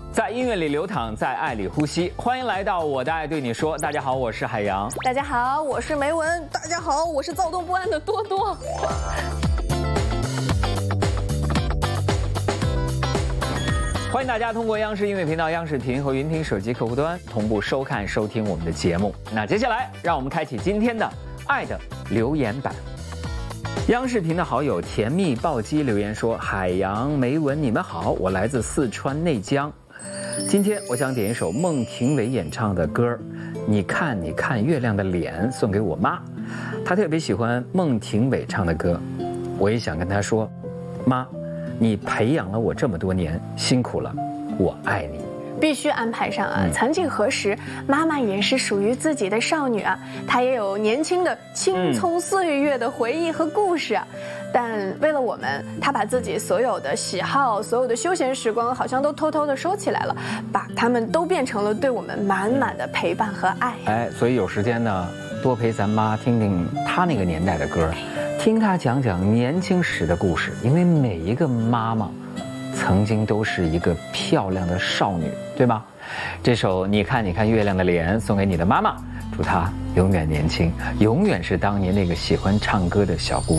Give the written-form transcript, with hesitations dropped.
在音乐里流淌，在爱里呼吸。欢迎来到我的爱对你说。大家好，我是海洋。 大家好，我是梅文。大家好，我是躁动不安的多多。 欢迎大家通过央视音乐频道、央视频和云听手机客户端同步收看、收听我们的节目。那接下来，让我们开启今天的爱的留言板。央视频的好友甜蜜暴击留言说：“海洋、梅文，你们好，我来自四川内江。今天我想点一首孟庭苇演唱的歌，你看你看月亮的脸，送给我妈。她特别喜欢孟庭苇唱的歌，我也想跟她说，妈，你培养了我这么多年，辛苦了，我爱你。” 必须安排上啊！曾几何时，妈妈也是属于自己的少女啊，她也有年轻的青葱岁月的回忆和故事啊。但为了我们，她把自己所有的喜好、所有的休闲时光，好像都偷偷的收起来了，把它们都变成了对我们满满的陪伴和爱。 哎，所以有时间呢，多陪咱妈听听她那个年代的歌，听她讲讲年轻时的故事，因为每一个妈妈曾经都是一个漂亮的少女，对吧？这首你看你看月亮的脸送给你的妈妈，祝她永远年轻，永远是当年那个喜欢唱歌的小姑娘。